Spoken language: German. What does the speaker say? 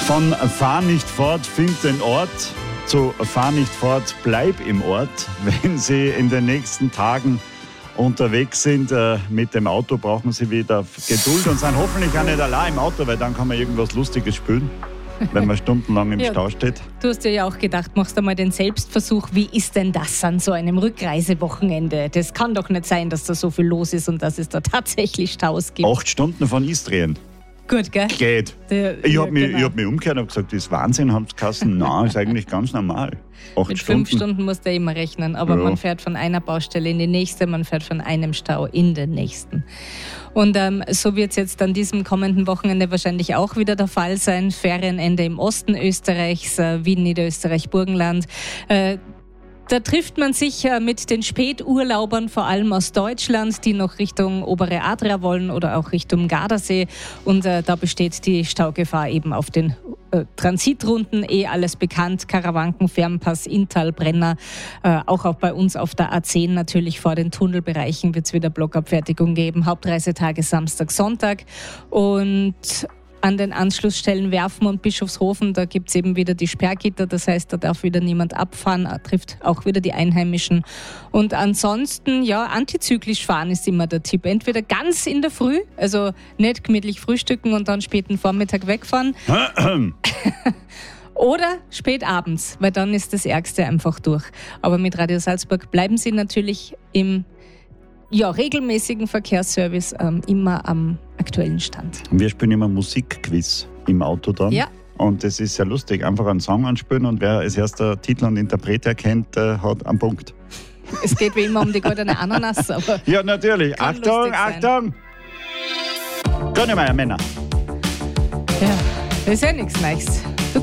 Von fahr nicht fort, find den Ort, zu fahr nicht fort, bleib im Ort. Wenn Sie in den nächsten Tagen unterwegs sind mit dem Auto, brauchen Sie wieder Geduld und sind hoffentlich auch nicht allein im Auto, weil dann kann man irgendwas Lustiges spielen, wenn man stundenlang im Stau steht. Du hast dir ja auch gedacht, machst du mal den Selbstversuch, wie ist denn das an so einem Rückreisewochenende? Das kann doch nicht sein, dass da so viel los ist und dass es da tatsächlich Staus gibt. 8 Stunden von Istrien. Gut, gell? Geht. Ich hab mich umgekehrt und gesagt, das ist Wahnsinn, haben sie geheißen. Nein, ist eigentlich ganz normal. 8 Mit Stunden. 5 Stunden musst du immer rechnen, aber man fährt von einer Baustelle in die nächste, man fährt von einem Stau in den nächsten. Und so wird es jetzt an diesem kommenden Wochenende wahrscheinlich auch wieder der Fall sein. Ferienende im Osten Österreichs, Wien, Niederösterreich, Burgenland. Da trifft man sich mit den Späturlaubern, vor allem aus Deutschland, die noch Richtung obere Adria wollen oder auch Richtung Gardasee. Und da besteht die Staugefahr eben auf den Transitrouten, alles bekannt, Karawanken, Fernpass, Inntal, Brenner. Auch bei uns auf der A10 natürlich vor den Tunnelbereichen wird es wieder Blockabfertigung geben. Hauptreisetage Samstag, Sonntag. Und an den Anschlussstellen Werfen und Bischofshofen, da gibt es eben wieder die Sperrgitter, das heißt, da darf wieder niemand abfahren, trifft auch wieder die Einheimischen. Und ansonsten, antizyklisch fahren ist immer der Tipp. Entweder ganz in der Früh, also nicht gemütlich frühstücken und dann späten Vormittag wegfahren. Oder spät abends, weil dann ist das Ärgste einfach durch. Aber mit Radio Salzburg bleiben Sie natürlich im regelmäßigen Verkehrsservice immer am aktuellen Stand. Wir spielen immer Musikquiz im Auto dann. Ja. Und das ist sehr lustig. Einfach einen Song anspielen und wer als erster Titel und Interpret erkennt, hat einen Punkt. Es geht wie immer um die goldene Ananas. Aber ja, natürlich. Achtung, Achtung! Grünemeier Männer. Ja, das ist ja nichts Neues.